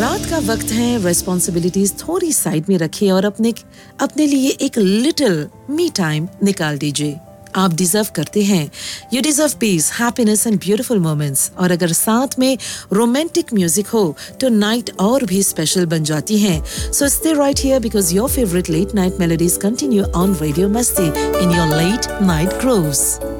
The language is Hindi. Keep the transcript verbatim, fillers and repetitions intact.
रात का वक्त है, रिस्पॉन्सिबिलिटीज थोड़ी साइड में रखिए और अपने अपने लिए एक लिटिल मी टाइम निकाल दीजिए। आप डिजर्व करते हैं। You deserve piece, happiness and beautiful moments. और अगर साथ में रोमांटिक म्यूजिक हो तो नाइट और भी स्पेशल बन जाती है। So stay right here because your favourite late night melodies continue on radio मस्ती in your let night grooves.